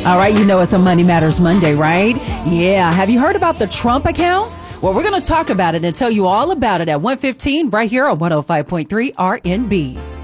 All right, you know it's a Money Matters Monday, right? Yeah. Have you heard about the Trump accounts? Well, we're going to talk about it and tell you all about it at 1:15 right here on 105.3 RNB.